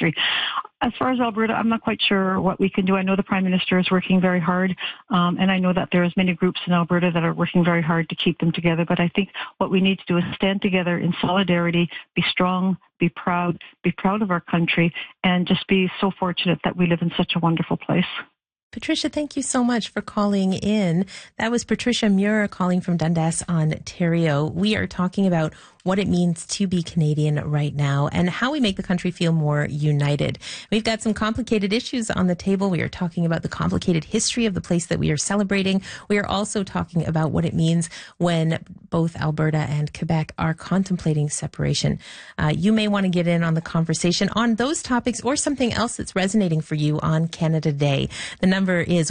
country. As far as Alberta, I'm not quite sure what we can do. I know the Prime Minister is working very hard, and I know that there's many groups in Alberta that are working very hard to keep them together. But I think what we need to do is stand together in solidarity, be strong, be proud of our country, and just be so fortunate that we live in such a wonderful place. Patricia, thank you so much for calling in. That was Patricia Muir calling from Dundas, Ontario. We are talking about what it means to be Canadian right now and how we make the country feel more united. We've got some complicated issues on the table. We are talking about the complicated history of the place that we are celebrating. We are also talking about what it means when both Alberta and Quebec are contemplating separation. You may want to get in on the conversation on those topics or something else that's resonating for you on Canada Day. The number is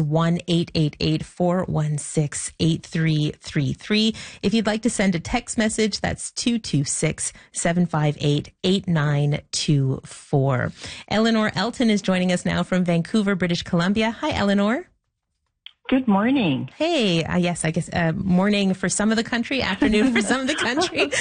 1-888-416-8333. If you'd like to send a text message, that's 226-758-8924. Eleanor Elton is joining us now from Vancouver, British Columbia. Hi, Eleanor. Good morning. Hey, yes, I guess morning for some of the country, afternoon for some of the country.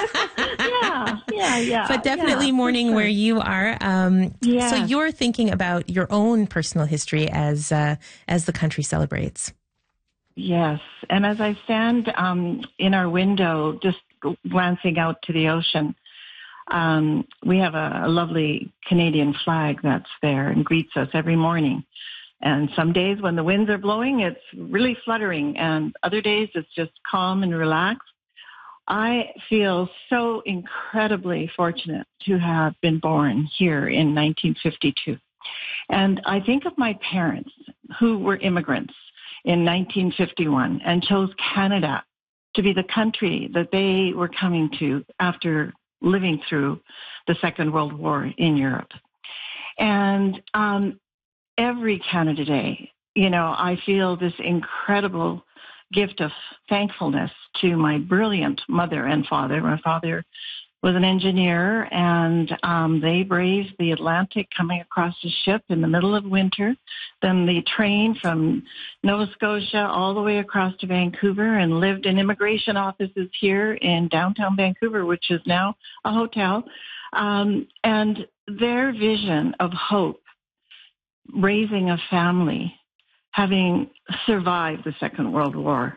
yeah. But definitely morning where you are. So you're thinking about your own personal history as the country celebrates. Yes, and as I stand in our window, just glancing out to the ocean, we have a lovely Canadian flag that's there and greets us every morning. And some days when the winds are blowing, it's really fluttering, and other days it's just calm and relaxed. I feel so incredibly fortunate to have been born here in 1952. And I think of my parents who were immigrants in 1951 and chose Canada to be the country that they were coming to after living through the Second World War in Europe. And every Canada Day, I feel this incredible gift of thankfulness to my brilliant mother and father. My father was an engineer, and they braved the Atlantic coming across the ship in the middle of winter, then the train from Nova Scotia all the way across to Vancouver, and lived in immigration offices here in downtown Vancouver, which is now a hotel. And their vision of hope, raising a family, having survived the Second World War,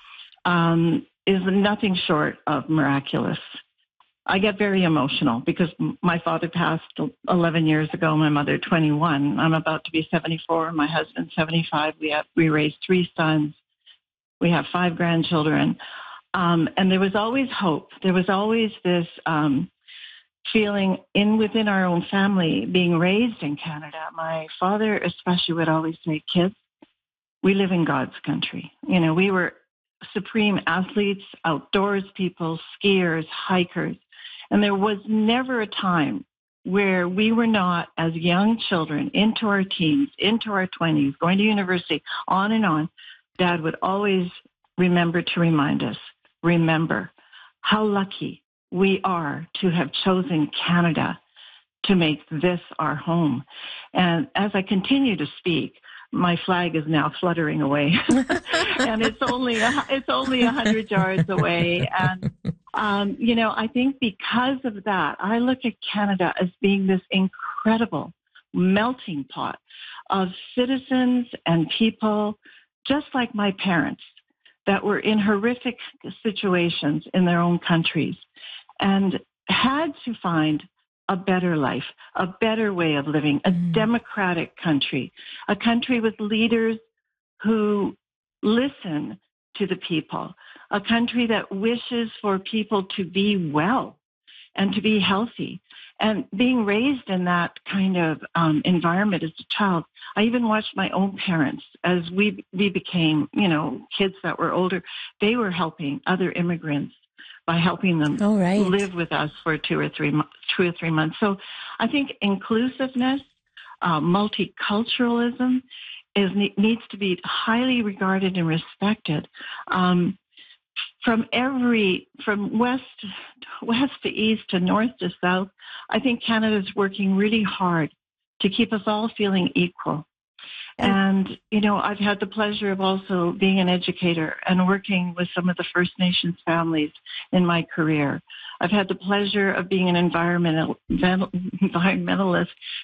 is nothing short of miraculous. I get very emotional because my father passed 11 years ago, my mother 21. I'm about to be 74, my husband 75. We raised 3 sons. We have 5 grandchildren. And there was always hope. There was always this feeling within our own family, being raised in Canada. My father especially would always say, kids, we live in God's country. We were supreme athletes, outdoors people, skiers, hikers. And there was never a time where we were not, as young children, into our teens, into our 20s, going to university, on and on. Dad would always remember to remind us, remember how lucky we are to have chosen Canada to make this our home. And as I continue to speak, my flag is now fluttering away, and it's only 100 yards away. And I think because of that, I look at Canada as being this incredible melting pot of citizens and people, just like my parents, that were in horrific situations in their own countries and had to find a better life, a better way of living, a democratic country, a country with leaders who listen to the people, a country that wishes for people to be well and to be healthy. And being raised in that kind of environment as a child, I even watched my own parents as we became, kids that were older. They were helping other immigrants by helping them live with us for 2 or 3 months. So I think inclusiveness, multiculturalism needs to be highly regarded and respected. From west to east to north to south, I think Canada's working really hard to keep us all feeling equal. And, I've had the pleasure of also being an educator and working with some of the First Nations families in my career. I've had the pleasure of being an environmentalist,